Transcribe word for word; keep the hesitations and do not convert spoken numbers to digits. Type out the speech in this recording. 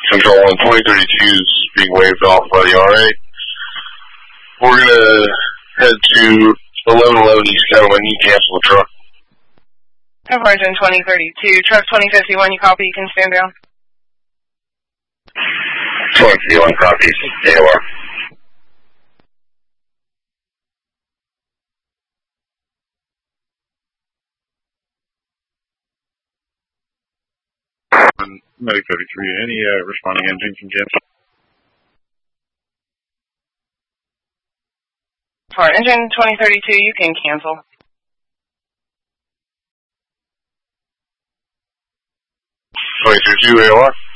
Control one, twenty thirty-two is being waved off by the R A. We're going to head to eleven eleven East County. When you cancel the truck. Conversion twenty thirty-two, truck twenty fifty-one, you copy, you can stand down. twenty fifty-one copies, A O R. Medic thirty-three, any uh, responding engine from James? For engine twenty thirty-two, you can cancel. twenty thirty-two A O R.